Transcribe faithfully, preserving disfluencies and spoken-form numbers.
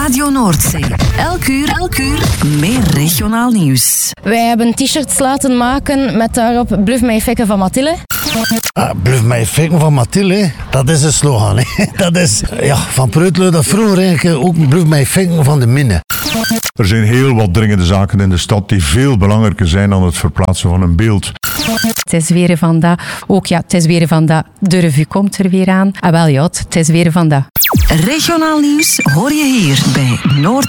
Radio Noordzee. Elk uur, elk uur meer regionaal nieuws. Wij hebben t-shirts laten maken met daarop Bluff mij fikken van Mathilde. Ah, Bluff mij fikken van Mathilde, dat is een slogan. Hè. Dat is, ja, van Preutelen dat vroeger eigenlijk ook Bluff mij fikken van de Minne. Er zijn heel wat dringende zaken in de stad die veel belangrijker zijn dan het verplaatsen van een beeld. Het is weer van dat. Ook ja, het is weer van dat. De revue komt er weer aan. Ah wel ja, het is weer van dat. Regionaal nieuws hoor je hier bij Noord.